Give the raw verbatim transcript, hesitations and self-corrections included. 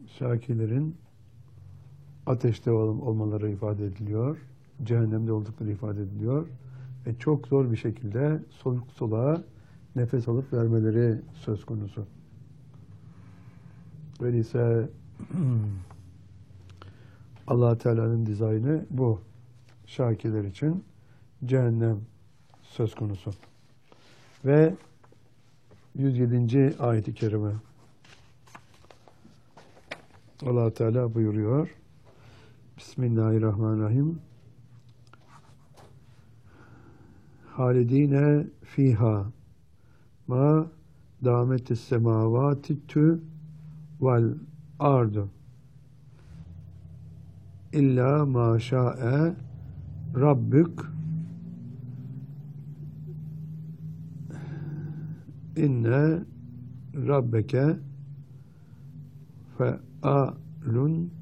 şakilerin ateşte olmaları ifade ediliyor. Cehennemde oldukları ifade ediliyor. Ve çok zor bir şekilde soluk soluğa nefes alıp vermeleri söz konusu. Öyleyse Allah Teala'nın dizaynı bu. Şakiler için cehennem söz konusu. Ve yüz yedinci ayet-i kerime Allah Teala buyuruyor. Bismillahirrahmanirrahim. Halidine fiha ma dametis semavati tü vel ardu illa ma şa'e rabbük inne rabbeke fe'alun